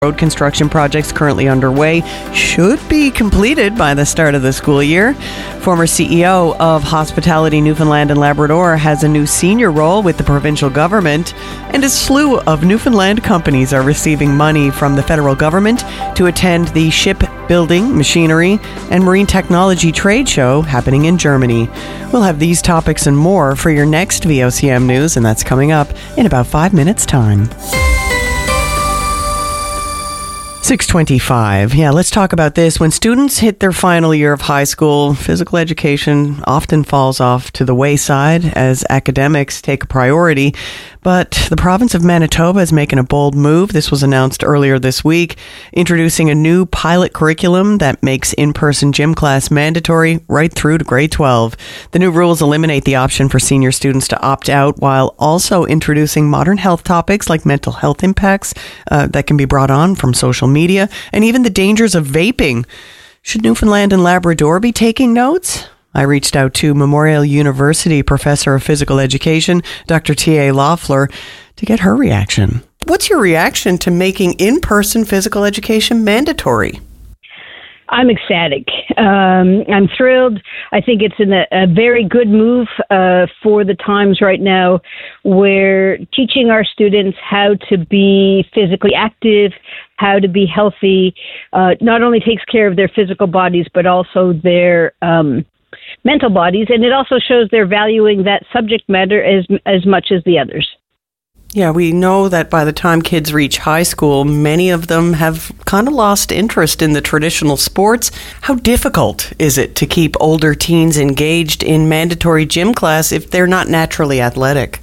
Road construction projects currently underway should be completed by the start of the school year. Former CEO of Hospitality Newfoundland and Labrador has a new senior role with the provincial government, and a slew of Newfoundland companies are receiving money from the federal government to attend the Shipbuilding, Machinery, and Marine Technology Trade Show happening in Germany. We'll have these topics and more for your next VOCM News, and that's coming up in about 5 minutes' time. 6:25. Yeah, let's talk about this. When students hit their final year of high school, physical education often falls off to the wayside as academics take a priority. But the province of Manitoba is making a bold move. This was announced earlier this week, introducing a new pilot curriculum that makes in-person gym class mandatory right through to grade 12. The new rules eliminate the option for senior students to opt out, while also introducing modern health topics like mental health impacts that can be brought on from social media, and even the dangers of vaping. Should Newfoundland and Labrador be taking notes? I reached out to Memorial University Professor of Physical Education, Dr. T.A. Loeffler, to get her reaction. What's your reaction to making in-person physical education mandatory? I'm ecstatic. I'm thrilled. I think it's a very good move for the times right now, where teaching our students how to be physically active, how to be healthy, not only takes care of their physical bodies, but also their mental bodies. And it also shows they're valuing that subject matter as much as the others. Yeah, we know that by the time kids reach high school, many of them have kind of lost interest in the traditional sports. How difficult is it to keep older teens engaged in mandatory gym class if they're not naturally athletic?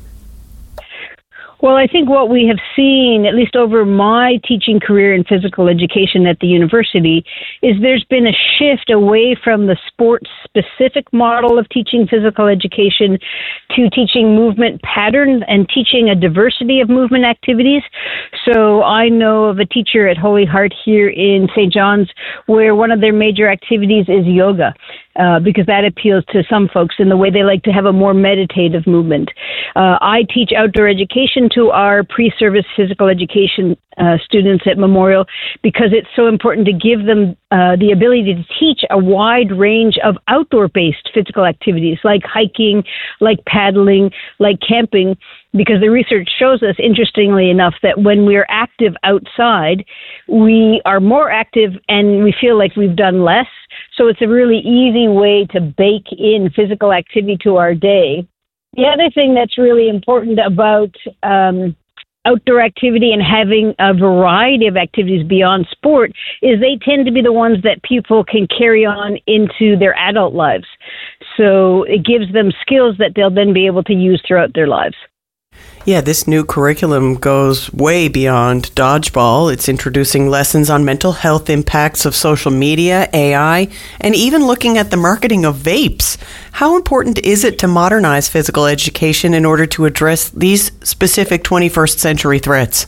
Well, I think what we have seen, at least over my teaching career in physical education at the university, is there's been a shift away from the sports-specific model of teaching physical education to teaching movement patterns and teaching a diversity of movement activities. So I know of a teacher at Holy Heart here in St. John's where one of their major activities is yoga. Because that appeals to some folks in the way they like to have a more meditative movement. I teach outdoor education to our pre-service physical education students at Memorial because it's so important to give them the ability to teach a wide range of outdoor-based physical activities like hiking, like paddling, like camping, because the research shows us, interestingly enough, that when we're active outside, we are more active and we feel like we've done less. So it's a really easy way to bake in physical activity to our day. The other thing that's really important about outdoor activity and having a variety of activities beyond sport is they tend to be the ones that people can carry on into their adult lives. So it gives them skills that they'll then be able to use throughout their lives. Yeah, this new curriculum goes way beyond dodgeball. It's introducing lessons on mental health impacts of social media, AI, and even looking at the marketing of vapes. How important is it to modernize physical education in order to address these specific 21st century threats?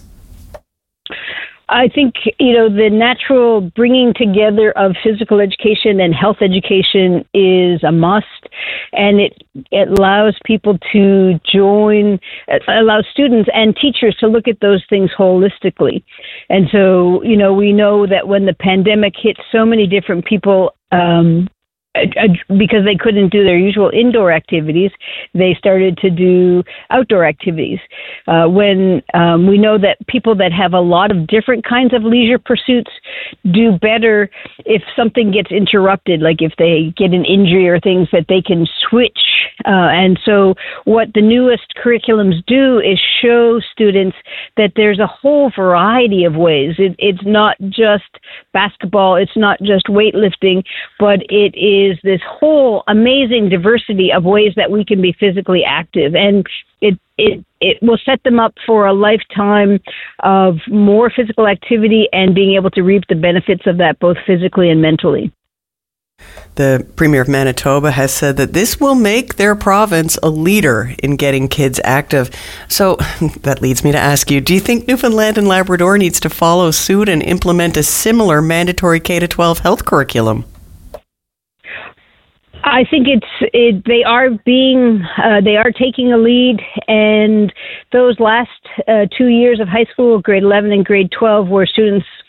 I think, the natural bringing together of physical education and health education is a must, and it allows people to allows students and teachers to look at those things holistically. And so, we know that when the pandemic hit so many different people, because they couldn't do their usual indoor activities, they started to do outdoor activities. When we know that people that have a lot of different kinds of leisure pursuits do better if something gets interrupted, like if they get an injury or things that they can switch. And so what the newest curriculums do is show students that there's a whole variety of ways. It's not just basketball, it's not just weightlifting, but it is this whole amazing diversity of ways that we can be physically active. And it will set them up for a lifetime of more physical activity and being able to reap the benefits of that both physically and mentally. The Premier of Manitoba has said that this will make their province a leader in getting kids active. So that leads me to ask you, do you think Newfoundland and Labrador needs to follow suit and implement a similar mandatory K-12 health curriculum? I think they are taking a lead, and those last 2 years of high school, grade 11 and grade 12, where students